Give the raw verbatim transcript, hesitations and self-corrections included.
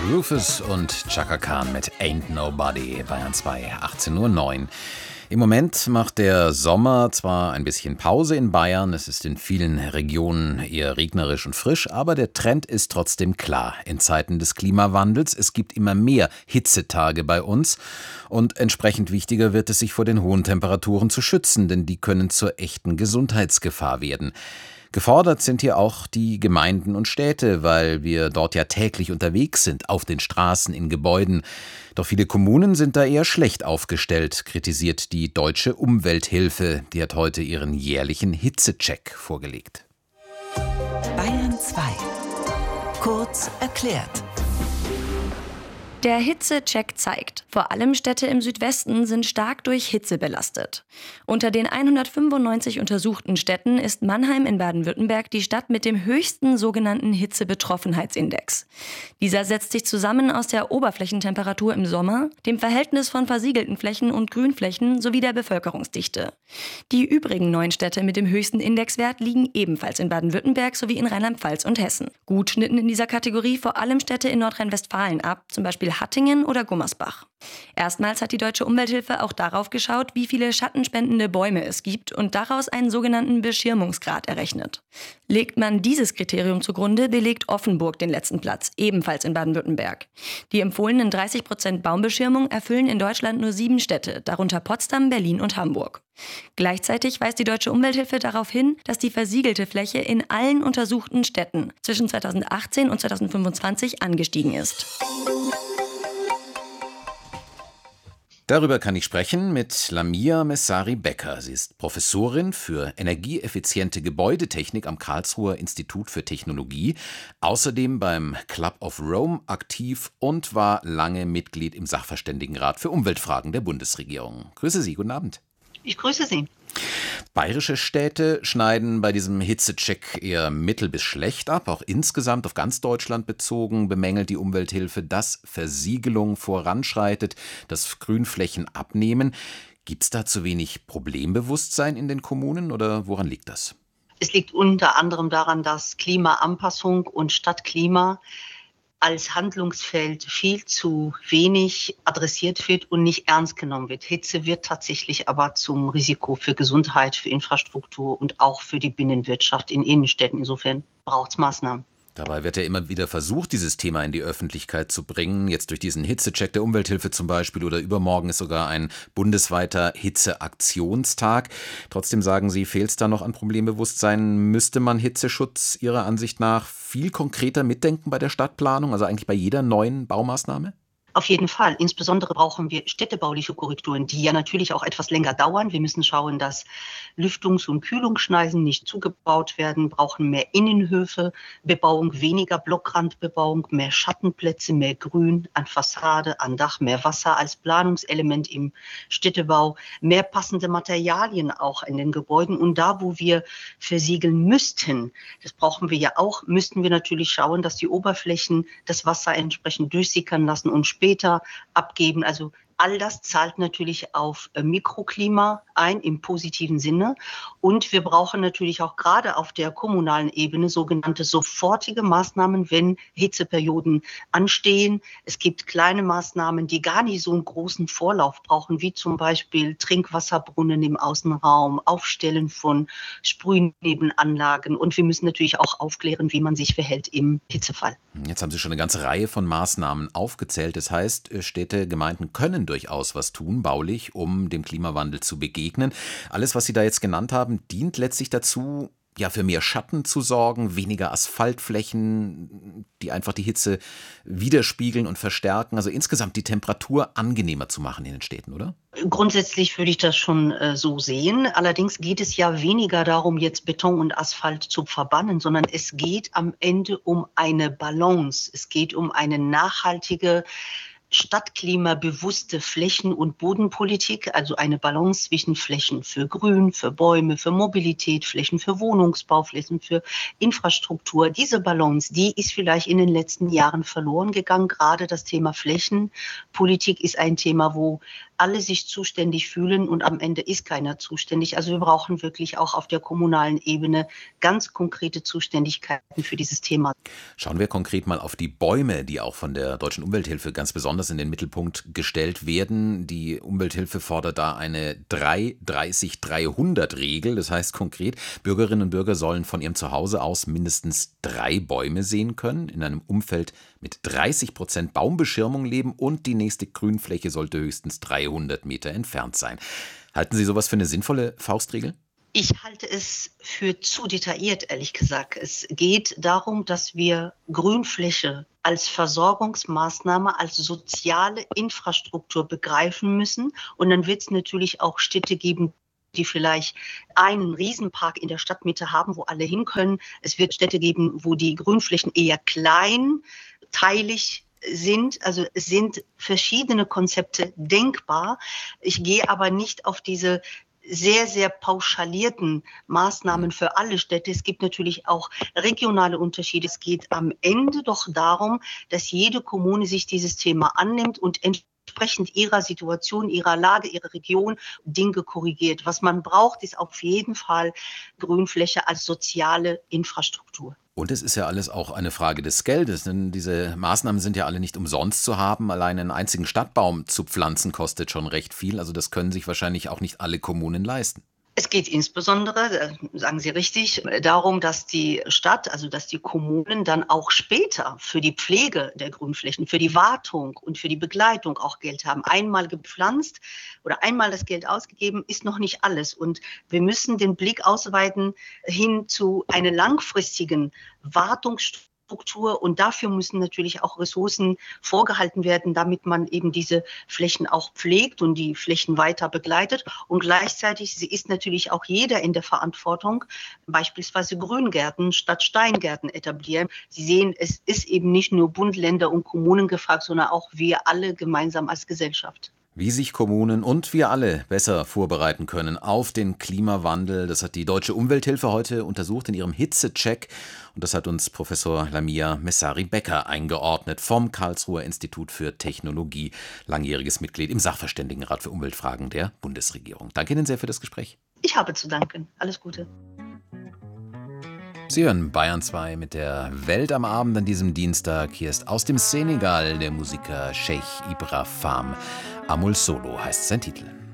Rufus und Chaka Khan mit Ain't Nobody, Bayern zwei, achtzehn Uhr neun. Im Moment macht der Sommer zwar ein bisschen Pause in Bayern, es ist in vielen Regionen eher regnerisch und frisch, aber der Trend ist trotzdem klar. In Zeiten des Klimawandels, es gibt immer mehr Hitzetage bei uns und entsprechend wichtiger wird es, sich vor den hohen Temperaturen zu schützen, denn die können zur echten Gesundheitsgefahr werden. Gefordert sind hier auch die Gemeinden und Städte, weil wir dort ja täglich unterwegs sind, auf den Straßen, in Gebäuden. Doch viele Kommunen sind da eher schlecht aufgestellt, kritisiert die Deutsche Umwelthilfe. Die hat heute ihren jährlichen Hitzecheck vorgelegt. Bayern zwei. Kurz erklärt. Der Hitzecheck zeigt, vor allem Städte im Südwesten sind stark durch Hitze belastet. Unter den hundertfünfundneunzig untersuchten Städten ist Mannheim in Baden-Württemberg die Stadt mit dem höchsten sogenannten Hitzebetroffenheitsindex. Dieser setzt sich zusammen aus der Oberflächentemperatur im Sommer, dem Verhältnis von versiegelten Flächen und Grünflächen sowie der Bevölkerungsdichte. Die übrigen neun Städte mit dem höchsten Indexwert liegen ebenfalls in Baden-Württemberg sowie in Rheinland-Pfalz und Hessen. Gut schnitten in dieser Kategorie vor allem Städte in Nordrhein-Westfalen ab, zum Beispiel Hattingen oder Gummersbach. Erstmals hat die Deutsche Umwelthilfe auch darauf geschaut, wie viele schattenspendende Bäume es gibt und daraus einen sogenannten Beschirmungsgrad errechnet. Legt man dieses Kriterium zugrunde, belegt Offenburg den letzten Platz, ebenfalls in Baden-Württemberg. Die empfohlenen dreißig Prozent Baumbeschirmung erfüllen in Deutschland nur sieben Städte, darunter Potsdam, Berlin und Hamburg. Gleichzeitig weist die Deutsche Umwelthilfe darauf hin, dass die versiegelte Fläche in allen untersuchten Städten zwischen zweitausendachtzehn und zweitausendfünfundzwanzig angestiegen ist. Darüber kann ich sprechen mit Lamia Messari-Becker. Sie ist Professorin für energieeffiziente Gebäudetechnik am Karlsruher Institut für Technologie, außerdem beim Club of Rome aktiv und war lange Mitglied im Sachverständigenrat für Umweltfragen der Bundesregierung. Grüße Sie, guten Abend. Ich grüße Sie. Bayerische Städte schneiden bei diesem Hitzecheck eher mittel bis schlecht ab. Auch insgesamt auf ganz Deutschland bezogen bemängelt die Umwelthilfe, dass Versiegelung voranschreitet, dass Grünflächen abnehmen. Gibt es da zu wenig Problembewusstsein in den Kommunen oder woran liegt das? Es liegt unter anderem daran, dass Klimaanpassung und Stadtklima als Handlungsfeld viel zu wenig adressiert wird und nicht ernst genommen wird. Hitze wird tatsächlich aber zum Risiko für Gesundheit, für Infrastruktur und auch für die Binnenwirtschaft in Innenstädten. Insofern braucht es Maßnahmen. Dabei wird ja immer wieder versucht, dieses Thema in die Öffentlichkeit zu bringen. Jetzt durch diesen Hitzecheck der Umwelthilfe zum Beispiel oder übermorgen ist sogar ein bundesweiter Hitzeaktionstag. Trotzdem sagen Sie, fehlt es da noch an Problembewusstsein? Müsste man Hitzeschutz Ihrer Ansicht nach viel konkreter mitdenken bei der Stadtplanung, also eigentlich bei jeder neuen Baumaßnahme? Auf jeden Fall. Insbesondere brauchen wir städtebauliche Korrekturen, die ja natürlich auch etwas länger dauern. Wir müssen schauen, dass Lüftungs- und Kühlungsschneisen nicht zugebaut werden, brauchen mehr Innenhöfe, Bebauung, weniger Blockrandbebauung, mehr Schattenplätze, mehr Grün an Fassade, an Dach, mehr Wasser als Planungselement im Städtebau, mehr passende Materialien auch in den Gebäuden. Und da, wo wir versiegeln müssten, das brauchen wir ja auch, müssten wir natürlich schauen, dass die Oberflächen das Wasser entsprechend durchsickern lassen und später abgeben. Also all das zahlt natürlich auf Mikroklima ein im positiven Sinne. Und wir brauchen natürlich auch gerade auf der kommunalen Ebene sogenannte sofortige Maßnahmen, wenn Hitzeperioden anstehen. Es gibt kleine Maßnahmen, die gar nicht so einen großen Vorlauf brauchen, wie zum Beispiel Trinkwasserbrunnen im Außenraum, Aufstellen von Sprühnebenanlagen. Und wir müssen natürlich auch aufklären, wie man sich verhält im Hitzefall. Jetzt haben Sie schon eine ganze Reihe von Maßnahmen aufgezählt. Das heißt, Städte, Gemeinden können durchaus was tun, baulich, um dem Klimawandel zu begegnen. Alles, was Sie da jetzt genannt haben, dient letztlich dazu, ja, für mehr Schatten zu sorgen, weniger Asphaltflächen, die einfach die Hitze widerspiegeln und verstärken. Also insgesamt die Temperatur angenehmer zu machen in den Städten, oder? Grundsätzlich würde ich das schon äh, so sehen. Allerdings geht es ja weniger darum, jetzt Beton und Asphalt zu verbannen, sondern es geht am Ende um eine Balance. Es geht um eine nachhaltige stadtklimabewusste Flächen- und Bodenpolitik, also eine Balance zwischen Flächen für Grün, für Bäume, für Mobilität, Flächen für Wohnungsbau, Flächen für Infrastruktur. Diese Balance, die ist vielleicht in den letzten Jahren verloren gegangen. Gerade das Thema Flächenpolitik ist ein Thema, wo alle sich zuständig fühlen und am Ende ist keiner zuständig. Also wir brauchen wirklich auch auf der kommunalen Ebene ganz konkrete Zuständigkeiten für dieses Thema. Schauen wir konkret mal auf die Bäume, die auch von der Deutschen Umwelthilfe ganz besonders in den Mittelpunkt gestellt werden. Die Umwelthilfe fordert da eine drei dreißig dreihundert Regel. Das heißt konkret, Bürgerinnen und Bürger sollen von ihrem Zuhause aus mindestens drei Bäume sehen können, in einem Umfeld mit dreißig Prozent Baumbeschirmung leben und die nächste Grünfläche sollte höchstens dreihundert Meter entfernt sein. Halten Sie sowas für eine sinnvolle Faustregel? Ich halte es für zu detailliert, ehrlich gesagt. Es geht darum, dass wir Grünfläche als Versorgungsmaßnahme, als soziale Infrastruktur begreifen müssen. Und dann wird es natürlich auch Städte geben, die vielleicht einen Riesenpark in der Stadtmitte haben, wo alle hin können. Es wird Städte geben, wo die Grünflächen eher kleinteilig sind. Also es sind verschiedene Konzepte denkbar. Ich gehe aber nicht auf diese sehr, sehr pauschalierten Maßnahmen für alle Städte. Es gibt natürlich auch regionale Unterschiede. Es geht am Ende doch darum, dass jede Kommune sich dieses Thema annimmt und entsprechend ihrer Situation, ihrer Lage, ihrer Region Dinge korrigiert. Was man braucht, ist auf jeden Fall Grünfläche als soziale Infrastruktur. Und es ist ja alles auch eine Frage des Geldes, denn diese Maßnahmen sind ja alle nicht umsonst zu haben. Allein einen einzigen Stadtbaum zu pflanzen kostet schon recht viel. Also das können sich wahrscheinlich auch nicht alle Kommunen leisten. Es geht insbesondere, sagen Sie richtig, darum, dass die Stadt, also dass die Kommunen dann auch später für die Pflege der Grünflächen, für die Wartung und für die Begleitung auch Geld haben. Einmal gepflanzt oder einmal das Geld ausgegeben, ist noch nicht alles. Und wir müssen den Blick ausweiten hin zu einer langfristigen Wartungsstruktur. Und dafür müssen natürlich auch Ressourcen vorgehalten werden, damit man eben diese Flächen auch pflegt und die Flächen weiter begleitet. Und gleichzeitig ist natürlich auch jeder in der Verantwortung, beispielsweise Grüngärten statt Steingärten etablieren. Sie sehen, es ist eben nicht nur Bund, Länder und Kommunen gefragt, sondern auch wir alle gemeinsam als Gesellschaft. Wie sich Kommunen und wir alle besser vorbereiten können auf den Klimawandel, das hat die Deutsche Umwelthilfe heute untersucht in ihrem Hitzecheck. Und das hat uns Professor Lamia Messari-Becker eingeordnet vom Karlsruher Institut für Technologie, langjähriges Mitglied im Sachverständigenrat für Umweltfragen der Bundesregierung. Danke Ihnen sehr für das Gespräch. Ich habe zu danken. Alles Gute. Sie hören Bayern zwei mit der Welt am Abend an diesem Dienstag. Hier ist aus dem Senegal der Musiker Cheikh Ibra Fam. Amul Solo heißt sein Titel.